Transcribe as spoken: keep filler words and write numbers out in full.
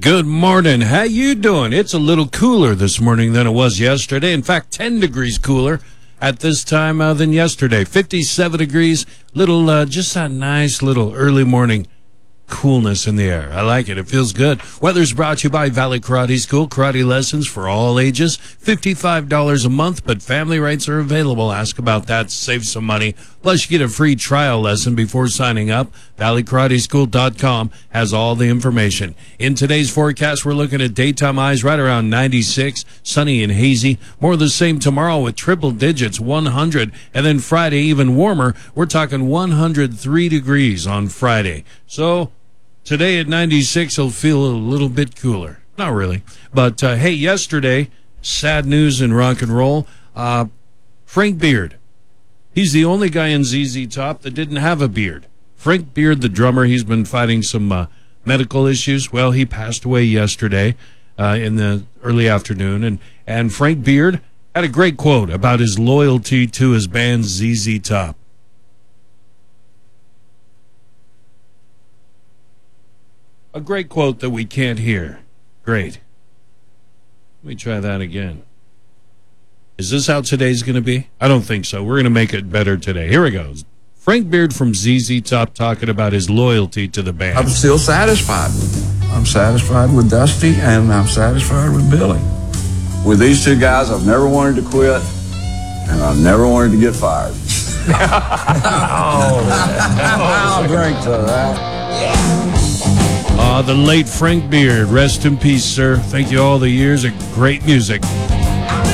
Good morning. How you doing? It's a little cooler this morning than it was yesterday. In fact, ten degrees cooler at this time uh, than yesterday. fifty-seven degrees. Little, uh, just that nice little early morning coolness in the air. I like it. It feels good. Weather's brought to you by Valley Karate School. Karate lessons for all ages. fifty-five dollars a month, but family rates are available. Ask about that. Save some money. Plus, you get a free trial lesson before signing up. Valley Karate School dot com has all the information. In today's forecast, we're looking at daytime highs right around ninety-six, sunny and hazy. More of the same tomorrow with triple digits, one hundred. And then Friday, even warmer. We're talking one hundred three degrees on Friday. So today at ninety-six, it'll feel a little bit cooler. Not really. But, uh, hey, yesterday, sad news in rock and roll. Uh, Frank Beard. He's the only guy in Z Z Top that didn't have a beard. Frank Beard, the drummer, he's been fighting some uh, medical issues. Well, he passed away yesterday uh, in the early afternoon. And, and Frank Beard had a great quote about his loyalty to his band Z Z Top. A great quote that we can't hear. Great. Let me try that again. Is this how today's going to be? I don't think so. We're going to make it better today. Here it goes. Frank Beard from Z Z Top talking about his loyalty to the band. I'm still satisfied. I'm satisfied with Dusty, and I'm satisfied with Billy. With these two guys, I've never wanted to quit, and I've never wanted to get fired. oh, I'll drink to that. Ah, uh, the late Frank Beard. Rest in peace, sir. Thank you all the years of great music.